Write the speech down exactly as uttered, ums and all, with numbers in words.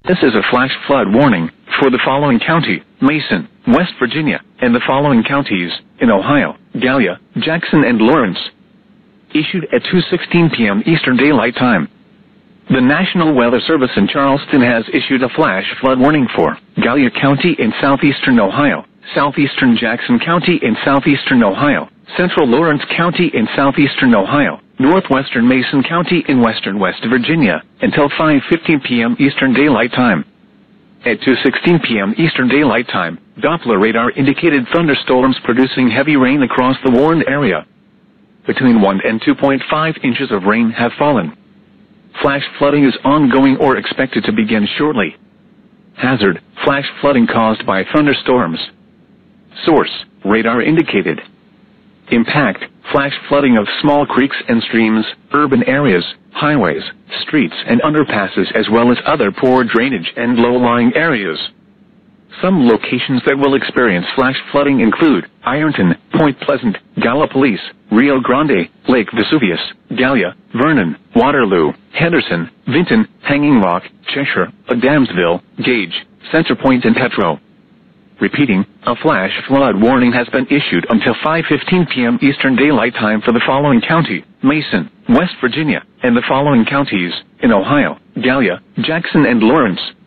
This is a flash flood warning for the following county: Mason, West Virginia, and the following counties in Ohio: Gallia, Jackson, and Lawrence. Issued at two sixteen p m Eastern Daylight Time. The National Weather Service in Charleston has issued a flash flood warning for Gallia County in southeastern Ohio, southeastern Jackson County in southeastern Ohio, central Lawrence County in southeastern Ohio, northwestern Mason County in western West Virginia, until five fifteen p m Eastern Daylight Time. At two sixteen p m Eastern Daylight Time, Doppler radar indicated thunderstorms producing heavy rain across the warned area. Between one and two point five inches of rain have fallen. Flash flooding is ongoing or expected to begin shortly. Hazard: flash flooding caused by thunderstorms. Source: radar indicated. Impact: flash flooding of small creeks and streams, urban areas, highways, streets and underpasses, as well as other poor drainage and low-lying areas. Some locations that will experience flash flooding include Ironton, Point Pleasant, Gallipolis, Rio Grande, Lake Vesuvius, Gallia, Vernon, Waterloo, Henderson, Vinton, Hanging Rock, Cheshire, Adamsville, Gage, Centerpoint, and Petro. Repeating, a flash flood warning has been issued until five fifteen p m Eastern Daylight Time for the following county: Mason, West Virginia, and the following counties in Ohio: Gallia, Jackson, and Lawrence.